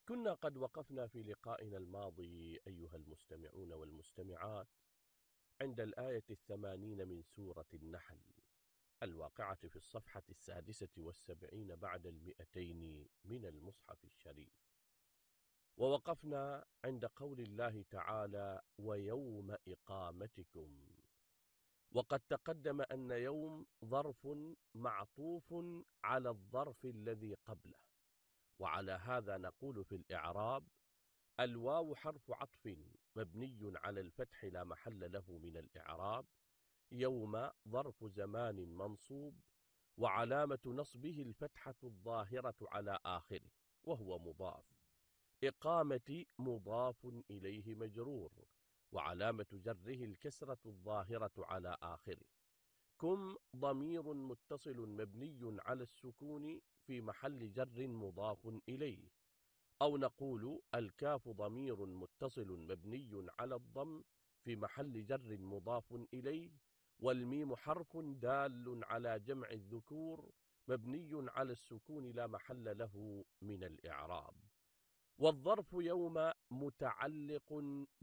كنا قد وقفنا في لقائنا الماضي أيها المستمعون والمستمعات عند الآية 80 من سورة النحل الواقعة في الصفحة 76 بعد 200 من المصحف الشريف. ووقفنا عند قول الله تعالى: ويوم إقامتكم. وقد تقدم أن يوم ظرف معطوف على الظرف الذي قبله، وعلى هذا نقول في الإعراب: الواو حرف عطف مبني على الفتح لا محل له من الإعراب. يوم ظرف زمان منصوب، وعلامة نصبه الفتحة الظاهرة على آخره وهو مضاف. إقامة مضاف إليه مجرور، وعلامة جره الكسرة الظاهرة على آخره. كم ضمير متصل مبني على السكون في محل جر مضاف إليه. أو نقول الكاف ضمير متصل مبني على الضم في محل جر مضاف إليه. والميم حرف دال على جمع الذكور مبني على السكون لا محل له من الإعراب. والظرف يوم متعلق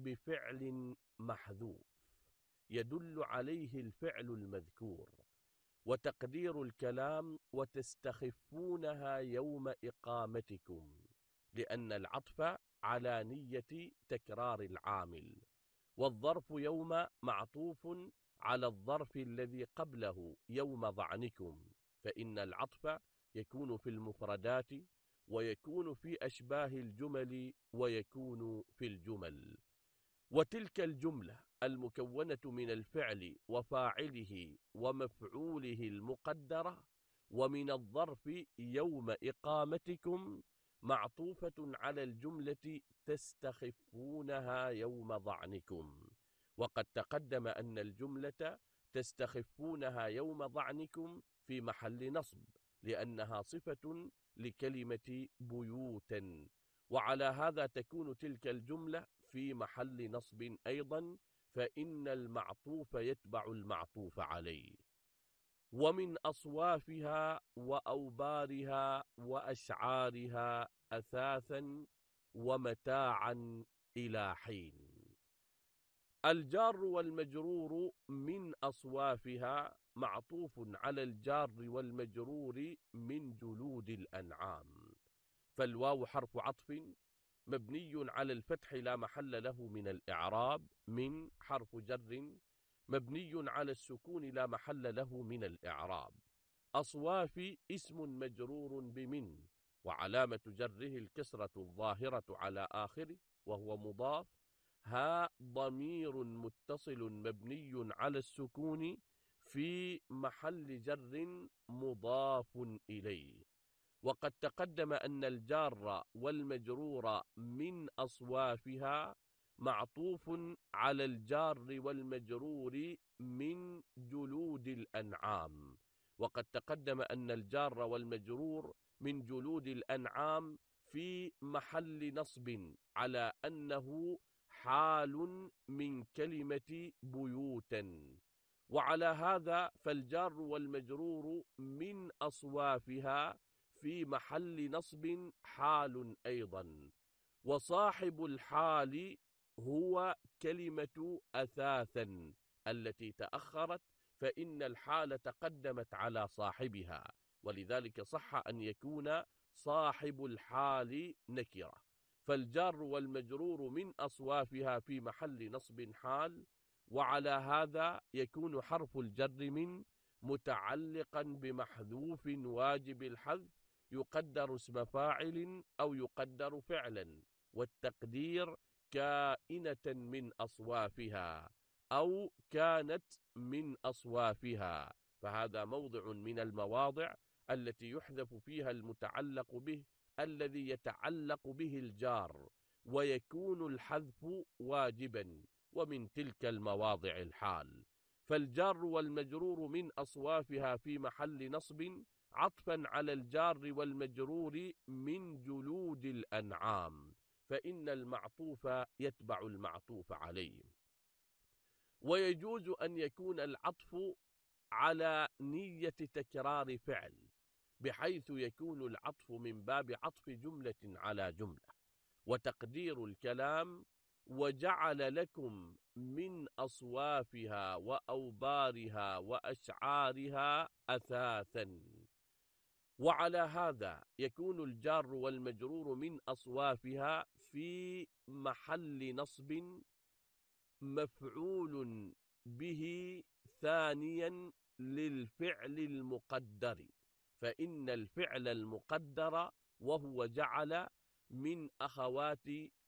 بفعل محذوف يدل عليه الفعل المذكور، وتقدير الكلام: وتستخفونها يوم إقامتكم، لأن العطف على نية تكرار العامل. والظرف يوم معطوف على الظرف الذي قبله يوم ظعنكم، فإن العطف يكون في المفردات، ويكون في أشباه الجمل، ويكون في الجمل. وتلك الجملة المكونة من الفعل وفاعله ومفعوله المقدرة ومن الظرف يوم إقامتكم معطوفة على الجملة تستخفونها يوم ظعنكم. وقد تقدم أن الجملة تستخفونها يوم ظعنكم في محل نصب، لأنها صفة لكلمة بيوتا، وعلى هذا تكون تلك الجملة في محل نصب أيضا، فإن المعطوف يتبع المعطوف عليه. ومن أصوافها وأوبارها وأشعارها أثاثا ومتاعا إلى حين. الجار والمجرور من أصوافها معطوف على الجار والمجرور من جلود الأنعام. فالواو حرف عطف مبني على الفتح لا محل له من الإعراب. من حرف جر مبني على السكون لا محل له من الإعراب. أصواف اسم مجرور بمن، وعلامة جره الكسرة الظاهرة على آخره وهو مضاف. ها ضمير متصل مبني على السكون في محل جر مضاف إليه. وقد تقدم أن الجار والمجرور من أصوافها معطوف على الجار والمجرور من جلود الأنعام. وقد تقدم أن الجار والمجرور من جلود الأنعام في محل نصب على أنه حال من كلمة بيوتا. وعلى هذا فالجار والمجرور من أصوافها في محل نصب حال أيضا. وصاحب الحال هو كلمة أثاثا التي تأخرت، فإن الحال تقدمت على صاحبها، ولذلك صح أن يكون صاحب الحال نكرة. فالجار والمجرور من أصوافها في محل نصب حال. وعلى هذا يكون حرف الجر من متعلقا بمحذوف واجب الحذف يقدر اسم فاعل أو يقدر فعلا، والتقدير كائنة من أصوافها أو كانت من أصوافها. فهذا موضع من المواضع التي يحذف فيها المتعلق به الذي يتعلق به الجار، ويكون الحذف واجبا، ومن تلك المواضع الحال. فالجار والمجرور من أصوافها في محل نصب عطفا على الجار والمجرور من جلود الأنعام، فإن المعطوف يتبع المعطوف عليه. ويجوز أن يكون العطف على نية تكرار فعل، بحيث يكون العطف من باب عطف جملة على جملة. وتقدير الكلام: وجعل لكم من أصوافها وأوبارها وأشعارها أثاثا. وعلى هذا يكون الجار والمجرور من أصوافها في محل نصب مفعول به ثانيا للفعل المقدر، فإن الفعل المقدر وهو جعل من أخوات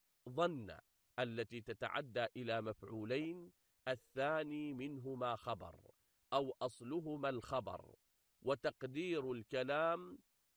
ظن التي تتعدى إلى مفعولين، الثاني منهما خبر أو أصلهما الخبر. وتقدير الكلام: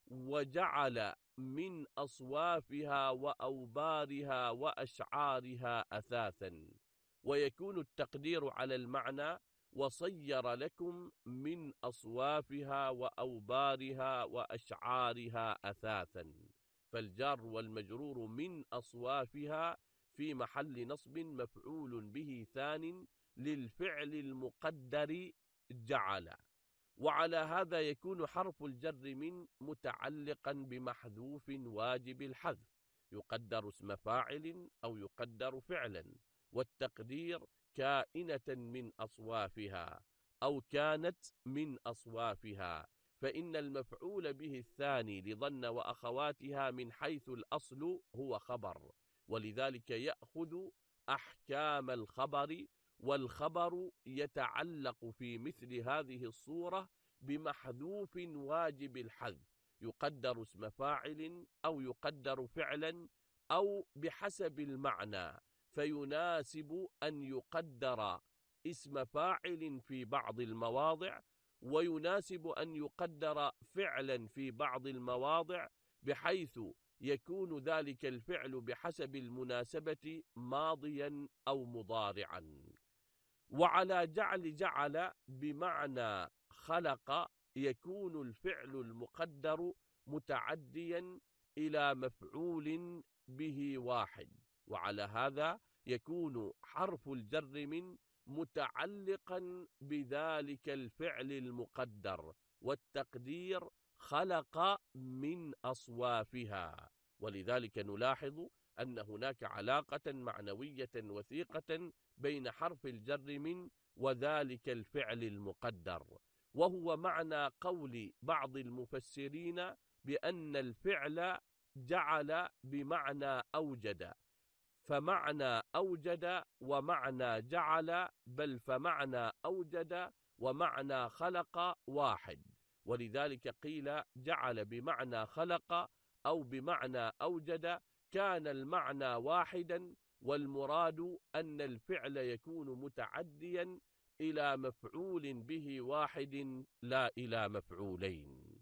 وجعل من أصوافها وأوبارها وأشعارها أثاثا. ويكون التقدير على المعنى: وصير لكم من أصوافها وأوبارها وأشعارها أثاثا. فالجار والمجرور من أصوافها في محل نصب مفعول به ثان للفعل المقدر جعل. وعلى هذا يكون حرف الجر من متعلقا بمحذوف واجب الحذف، يقدر اسم فاعل أو يقدر فعلا، والتقدير كائنة من أصوافها أو كانت من أصوافها، فإن المفعول به الثاني لظن وأخواتها من حيث الأصل هو خبر، ولذلك يأخذ أحكام الخبر، والخبر يتعلق في مثل هذه الصورة بمحذوف واجب الحذف، يقدر اسم فاعل أو يقدر فعلا أو بحسب المعنى، فيناسب أن يقدر اسم فاعل في بعض المواضع، ويناسب أن يقدر فعلا في بعض المواضع، بحيث يكون ذلك الفعل بحسب المناسبة ماضيا أو مضارعا. وعلى جعل بمعنى خلق يكون الفعل المقدر متعديا إلى مفعول به واحد، وعلى هذا يكون حرف الجر من متعلقا بذلك الفعل المقدر، والتقدير خلق من أصوافها. ولذلك نلاحظ أن هناك علاقة معنوية وثيقة بين حرف الجر من وذلك الفعل المقدر، وهو معنى قول بعض المفسرين بأن الفعل جعل بمعنى أوجد، فمعنى أوجد ومعنى جعل، بل فمعنى أوجد ومعنى خلق واحد، ولذلك قيل جعل بمعنى خلق أو بمعنى أوجد كان المعنى واحدا، والمراد أن الفعل يكون متعديا إلى مفعول به واحد لا إلى مفعولين.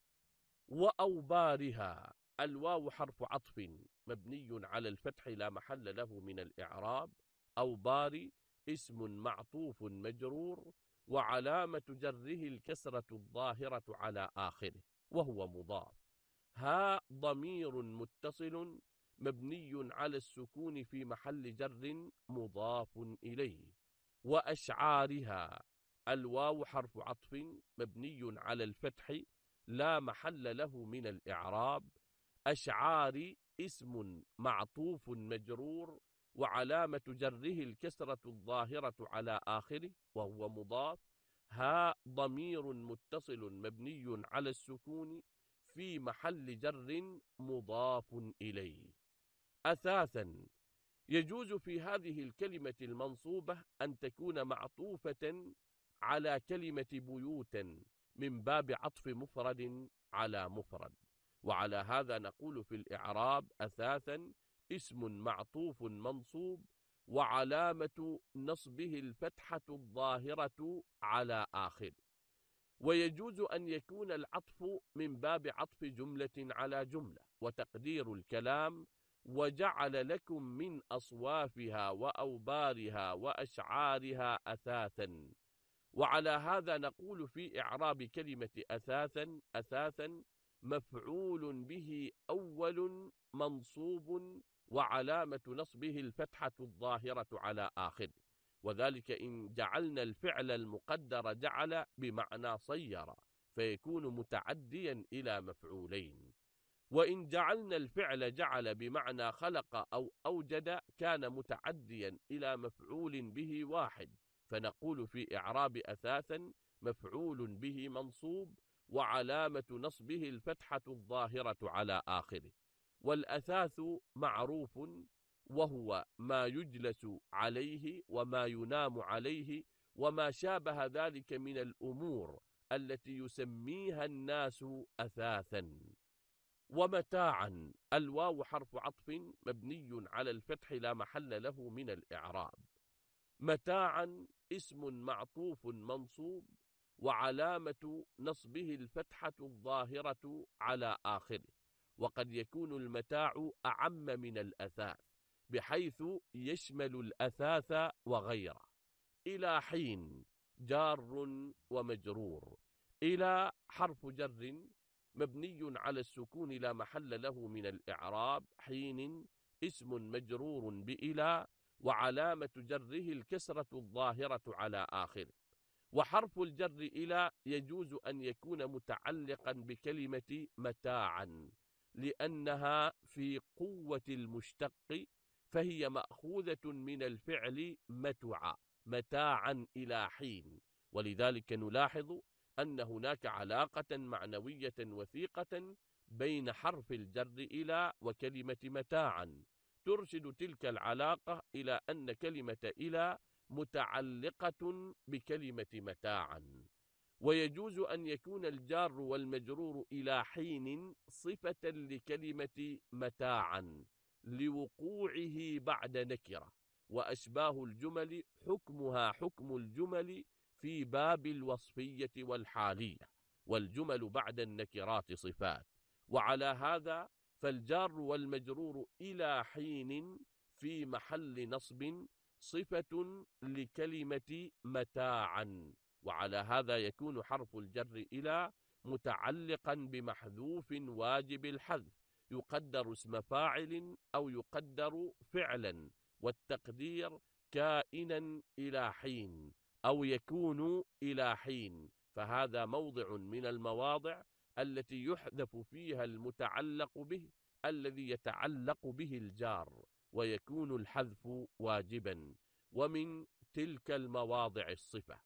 وأوبارها، الواو حرف عطف مبني على الفتح لا محل له من الإعراب. أوبار اسم معطوف مجرور، وعلامة جره الكسرة الظاهرة على آخره وهو مضاف. ها ضمير متصل مبني على السكون في محل جر مضاف إليه. وأشعارها، الواو حرف عطف مبني على الفتح لا محل له من الإعراب. أشعار اسم معطوف مجرور، وعلامة جره الكسرة الظاهرة على آخره وهو مضاف. ها ضمير متصل مبني على السكون في محل جر مضاف إليه. أثاثا، يجوز في هذه الكلمة المنصوبة أن تكون معطوفة على كلمة بيوتا من باب عطف مفرد على مفرد، وعلى هذا نقول في الإعراب: أثاثا اسم معطوف منصوب، وعلامة نصبه الفتحة الظاهرة على آخره. ويجوز أن يكون العطف من باب عطف جملة على جملة، وتقدير الكلام: وجعل لكم من أصوافها وأوبارها وأشعارها أثاثا. وعلى هذا نقول في إعراب كلمة أثاثا: أثاثا مفعول به أول منصوب، وعلامة نصبه الفتحة الظاهرة على آخره، وذلك إن جعلنا الفعل المقدر جعل بمعنى صير، فيكون متعديا إلى مفعولين. وإن جعلنا الفعل جعل بمعنى خلق أو أوجد كان متعديا إلى مفعول به واحد، فنقول في إعراب أثاثا مفعول به منصوب وعلامة نصبه الفتحة الظاهرة على آخره. والأثاث معروف وهو ما يجلس عليه وما ينام عليه وما شابه ذلك من الأمور التي يسميها الناس أثاثا. ومتاعا الواو حرف عطف مبني على الفتح لا محل له من الإعراب. متاعا اسم معطوف منصوب وعلامة نصبه الفتحة الظاهرة على آخره. وقد يكون المتاع أعم من الأثاث بحيث يشمل الأثاث وغيره. إلى حين جار ومجرور. إلى حرف جر مبني على السكون لا محل له من الإعراب. حين اسم مجرور بإلى وعلامة جره الكسرة الظاهرة على آخره. وحرف الجر إلى يجوز أن يكون متعلقا بكلمة متاعا لأنها في قوة المشتق، فهي مأخوذة من الفعل متع متاعا إلى حين. ولذلك نلاحظ أن هناك علاقة معنوية وثيقة بين حرف الجر إلى وكلمة متاعا ترشد تلك العلاقة إلى أن كلمة إلى متعلقة بكلمة متاعا. ويجوز أن يكون الجار والمجرور إلى حين صفة لكلمة متاعا لوقوعه بعد نكرة، وأشباه الجمل حكمها حكم الجمل في باب الوصفية والحالية، والجمل بعد النكرات صفات. وعلى هذا فالجار والمجرور إلى حين في محل نصب صفة لكلمة متاعا. وعلى هذا يكون حرف الجر إلى متعلقا بمحذوف واجب الحذف يقدر اسم فاعل أو يقدر فعلا، والتقدير كائنا إلى حين أو يكون إلى حين. فهذا موضع من المواضع التي يحذف فيها المتعلق به الذي يتعلق به الجار ويكون الحذف واجبا، ومن تلك المواضع الصفة.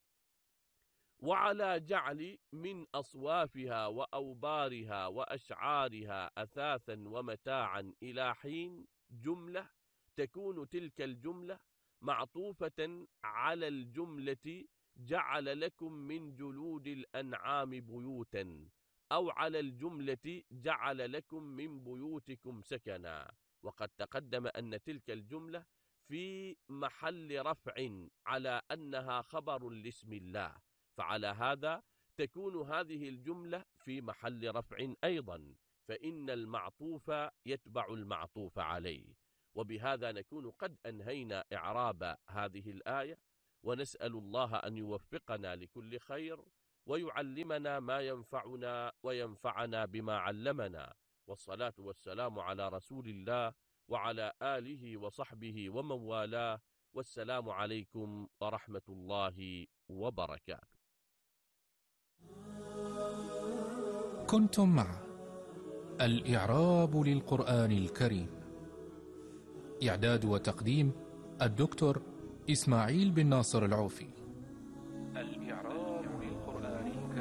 وعلى جعل من أصوافها وأوبارها وأشعارها أثاثا ومتاعا إلى حين جملة، تكون تلك الجملة معطوفة على الجملة جعل لكم من جلود الأنعام بيوتا، أو على الجملة جعل لكم من بيوتكم سكنا. وقد تقدم أن تلك الجملة في محل رفع على أنها خبر لاسم الله، فعلى هذا تكون هذه الجملة في محل رفع أيضا، فإن المعطوف يتبع المعطوف عليه. وبهذا نكون قد أنهينا إعراب هذه الآية، ونسأل الله أن يوفقنا لكل خير ويعلمنا ما ينفعنا وينفعنا بما علمنا. والصلاة والسلام على رسول الله وعلى آله وصحبه ومن والاه، والسلام عليكم ورحمة الله وبركاته. كنتم مع الإعراب للقرآن الكريم، إعداد وتقديم الدكتور إسماعيل بن ناصر العوفي.